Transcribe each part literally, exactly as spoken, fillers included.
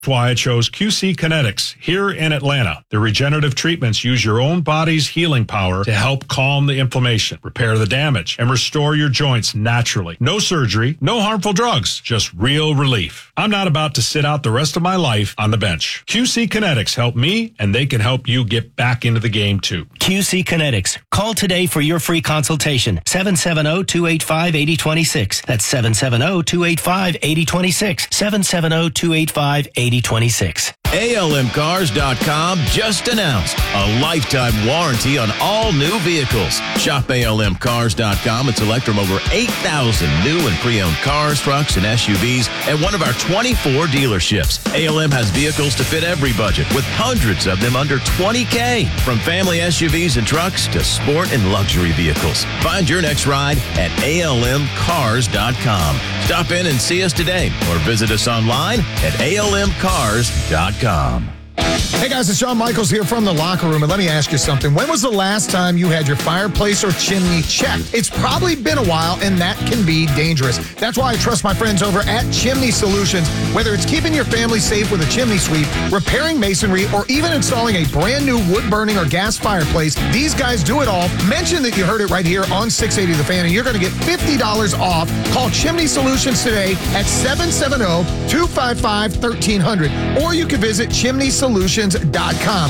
That's why I chose Q C Kinetics here in Atlanta. The regenerative treatments use your own body's healing power to help calm the inflammation, repair the damage, and restore your joints naturally. No surgery, no harmful drugs, just real relief. I'm not about to sit out the rest of my life on the bench. Q C Kinetics help me, and they can help you get back into the game too. Q C Kinetics. Call today for your free consultation. seven seven zero, two eight five, eight zero two six. That's seven seven zero, two eight five, eight zero two six. seven seven zero, two eight five, eight zero two six. A L M cars dot com just announced a lifetime warranty on all new vehicles. Shop A L M cars dot com and select from over eight thousand new and pre-owned cars, trucks, and S U Vs at one of our twenty-four dealerships. A L M has vehicles to fit every budget, with hundreds of them under twenty K. From family S U Vs and trucks to sport and luxury vehicles. Find your next ride at A L M cars dot com. Stop in and see us today or visit us online at A L M cars dot com. Hey guys, it's Shawn Michaels here from the locker room, and let me ask you something. When was the last time you had your fireplace or chimney checked? It's probably been a while, and that can be dangerous. That's why I trust my friends over at Chimney Solutions. Whether it's keeping your family safe with a chimney sweep, repairing masonry, or even installing a brand new wood-burning or gas fireplace, these guys do it all. Mention that you heard it right here on six eighty The Fan, and you're going to get fifty dollars off. Call Chimney Solutions today at seven seven zero, two five five, one three zero zero, or you can visit chimney solutions dot com.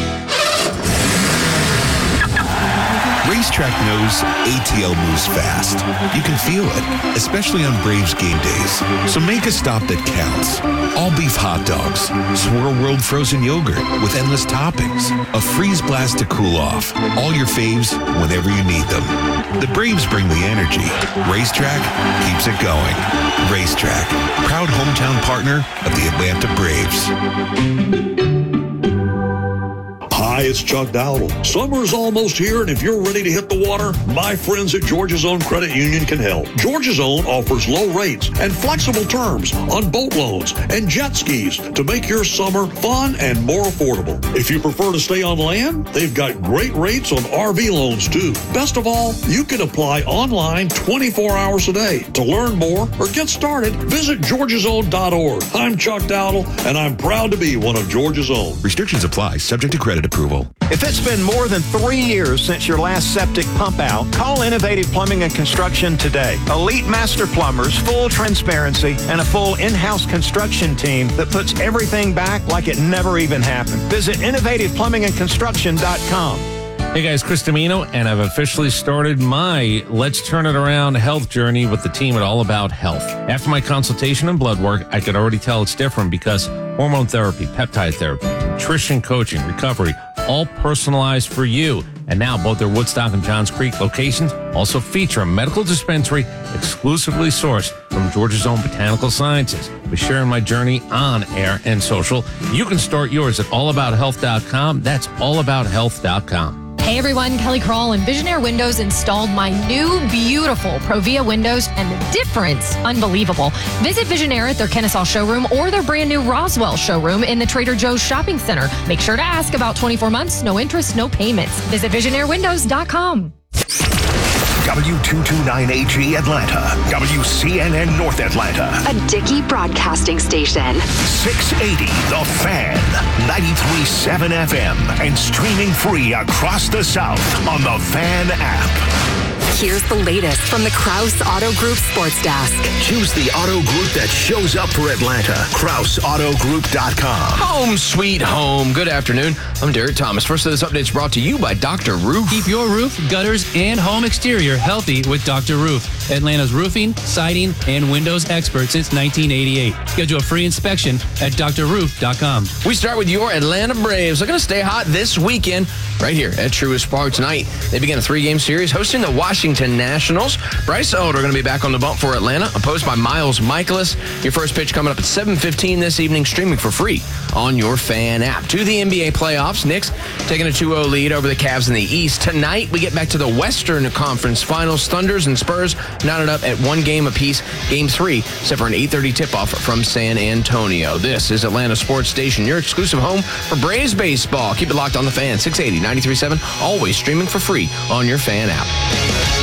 Racetrack knows A T L moves fast. You can feel it, especially on Braves game days. So make a stop that counts. All beef hot dogs, Swirl World frozen yogurt with endless toppings, a freeze blast to cool off. All your faves whenever you need them. The Braves bring the energy. Racetrack keeps it going. Racetrack, proud hometown partner of the Atlanta Braves. Hi, it's Chuck Dowdle. Summer's almost here, and if you're ready to hit the water, my friends at Georgia Zone Credit Union can help. Georgia Zone offers low rates and flexible terms on boat loans and jet skis to make your summer fun and more affordable. If you prefer to stay on land, they've got great rates on R V loans, too. Best of all, you can apply online twenty-four hours a day. To learn more or get started, visit georgia zone dot org. I'm Chuck Dowdle, and I'm proud to be one of Georgia's own. Restrictions apply, subject to credit approval. If it's been more than three years since your last septic pump out, call Innovative Plumbing and Construction today. Elite master plumbers, full transparency, and a full in-house construction team that puts everything back like it never even happened. Visit innovative plumbing and construction dot com. Hey guys, Chris Domino, and I've officially started my Let's Turn It Around health journey with the team at All About Health. After my consultation and blood work, I could already tell it's different because hormone therapy, peptide therapy, nutrition coaching, recovery, all personalized for you. And now both their Woodstock and Johns Creek locations also feature a medical dispensary exclusively sourced from Georgia's own Botanical Sciences. By sharing my journey on air and social, you can start yours at all about health dot com. That's all about health dot com. Hey everyone, Kelly Kroll and Visionaire Windows installed my new beautiful Provia windows, and the difference, unbelievable. Visit Visionaire at their Kennesaw showroom or their brand new Roswell showroom in the Trader Joe's shopping center. Make sure to ask about twenty-four months, no interest, no payments. Visit visionaire windows dot com. W two twenty-nine A G Atlanta, W C N N North Atlanta, a Dickey broadcasting station. six eighty The Fan, ninety-three point seven F M, and streaming free across the South on the Fan app. Here's the latest from the Kraus Auto Group Sports Desk. Choose the auto group that shows up for Atlanta. Kraus Auto Group dot com. Home sweet home. Good afternoon. I'm Derek Thomas. First of this update is brought to you by Doctor Roof. Keep your roof, gutters, and home exterior healthy with Doctor Roof. Atlanta's roofing, siding, and windows expert since nineteen eighty-eight. Schedule a free inspection at dr roof dot com. We start with your Atlanta Braves. They're going to stay hot this weekend right here at Truist Park tonight. They begin a three-game series hosting the Washington Nationals. Bryce Elder going to be back on the bump for Atlanta, opposed by Miles Michaelis. Your first pitch coming up at seven fifteen this evening, streaming for free on your Fan app. To the N B A playoffs, Knicks taking a two oh lead over the Cavs in the East. Tonight, we get back to the Western Conference Finals. Thunders and Spurs knotted up at one game apiece. Game three set for an eight thirty tip-off from San Antonio. This is Atlanta Sports Station, your exclusive home for Braves baseball. Keep it locked on the Fan, six eighty, ninety-three point seven, always streaming for free on your Fan app.